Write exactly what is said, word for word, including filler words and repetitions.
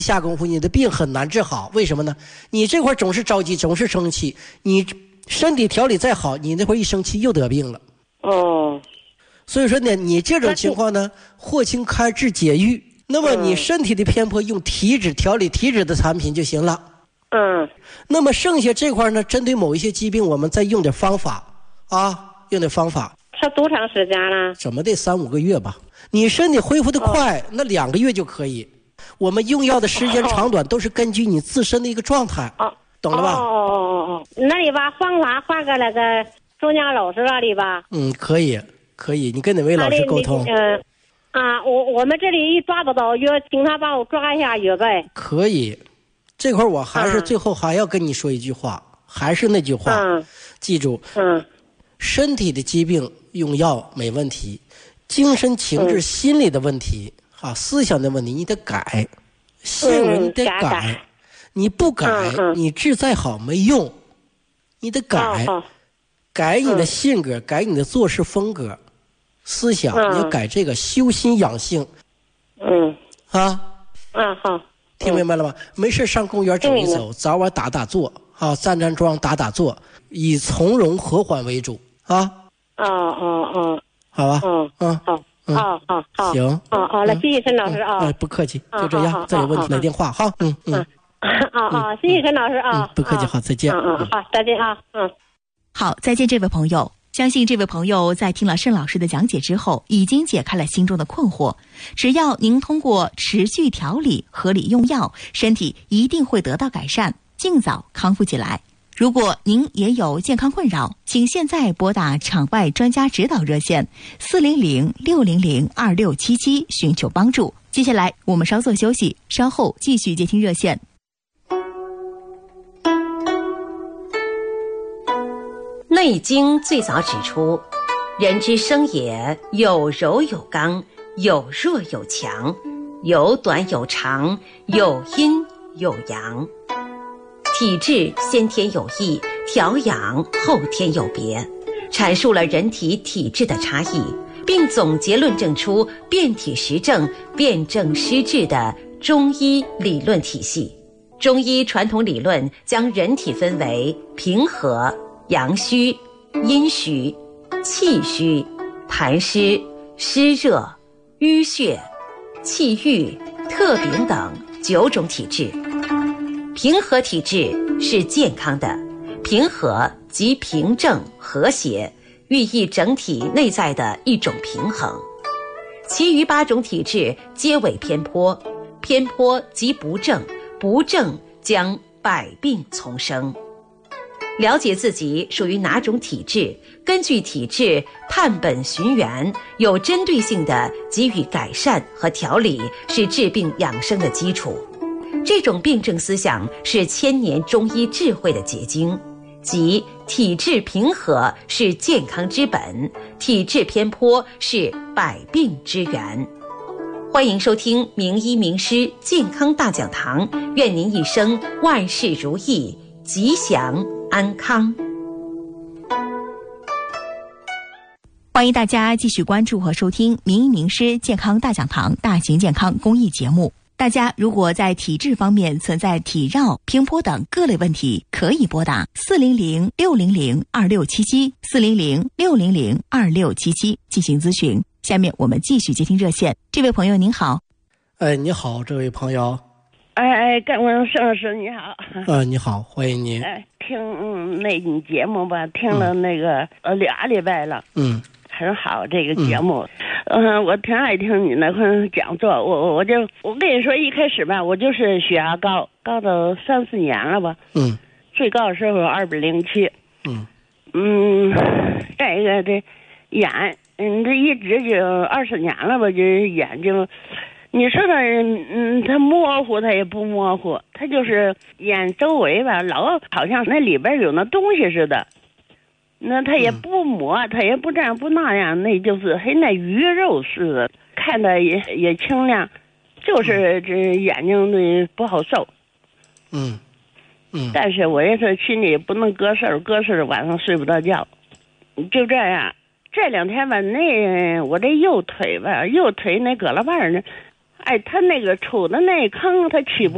下功夫你的病很难治好。为什么呢？你这会儿总是着急，总是生气，你身体调理再好，你那会儿一生气又得病了。 哦， 所以说呢，你这种情况呢，霍清开治解郁。那么你身体的偏颇，用体脂调理体脂的产品就行了。 嗯。 那么剩下这块呢，针对某一些疾病，我们再用点方法啊，用点方法。 是多长时间了？ 怎么得三五个月吧？你身体恢复的快，哦、那两个月就可以。我们用药的时间长短都是根据你自身的一个状态，哦、懂了吧？ 哦哦哦哦，那你把方法换个那个中江老师那里吧。 嗯，可以，可以，你跟哪位老师沟通？ 嗯、呃、啊，我我们这里一抓不到药，请他帮我抓一下药呗。 可以，这块我还是最后还要跟你说一句话，嗯、还是那句话，嗯、记住，嗯，身体的疾病用药没问题，精神情志、嗯、心理的问题。啊，思想的问题你得改，性格你得改，嗯、改你不改，嗯嗯、你治再好没用，你得改，哦、改你的性格，嗯、改你的做事风格，思想，嗯、你要改这个修心养性。嗯，啊， 嗯好， 听明白了吗？没事上公园走一走，早晚打打坐，啊，站站桩打打坐，以从容和缓为主啊。 哦哦哦， 好吧， 嗯嗯好。好好好， 行， 哦哦，那谢谢陈老师啊， 哎，不客气，就这样，再有问题来电话哈，嗯嗯， 啊啊，谢谢陈老师啊， 不客气，好，再见， 嗯嗯，好，再见啊，嗯， 好，再见，这位朋友，相信这位朋友在听了盛老师的讲解之后，已经解开了心中的困惑。只要您通过持续调理、合理用药，身体一定会得到改善，尽早康复起来。如果您也有健康困扰，请现在拨打场外专家指导热线四零零六零零二六七七寻求帮助。接下来我们稍作休息，稍后继续接听热线。 内经最早指出，人之生也，有柔有刚，有弱有强，有短有长，有阴有阳。体质先天有异，调养后天有别，阐述了人体体质的差异，并总结论证出辨体实证、辨证施治的中医理论体系。中医传统理论将人体分为平和、阳虚、阴虚、气虚、痰湿、湿热、淤血、气郁、特禀等九种体质。平和体质是健康的，平和即平正和谐，寓意整体内在的一种平衡。其余八种体质皆为偏颇，偏颇即不正，不正将百病丛生。了解自己属于哪种体质，根据体质探本寻源，有针对性地给予改善和调理，是治病养生的基础。这种病症思想是千年中医智慧的结晶，即体质平和是健康之本，体质偏颇是百病之源。欢迎收听名医名师健康大讲堂，愿您一生万事如意，吉祥安康。 欢迎大家继续关注和收听名医名师健康大讲堂大型健康公益节目。大家如果在体质方面存在体绕、偏颇等各类问题，可以拨打四零零六零零二六七七四零零六零零二六七七进行咨询。下面我们继续接听热线。这位朋友您好。 哎，你好，这位朋友。 哎哎，干问盛老师你好。 呃，你好，欢迎您。 哎，听嗯那你节目吧，听了那个、嗯、呃俩礼拜了。嗯。很好，这个节目，嗯、呃，我挺爱听你那块讲座。我我就我跟你说，一开始吧，我就是血压高，高到三四年了吧。嗯。最高的时候二百零七。嗯。嗯，再一个这眼，嗯，这一直就二十年了吧，这眼睛，你说他，嗯，他模糊，他也不模糊，他就是眼周围吧，老好像那里边有那东西似的。那他也不抹，他也不这样不那样，那就是和那鱼肉似的，看着也也清亮，就是这眼睛的不好受。嗯嗯。但是我也是心里不能搁事儿，搁事儿晚上睡不着觉。就这样，这两天吧，那我这右腿吧，右腿那胳肋绊呢，哎，他那个杵的那坑，他起不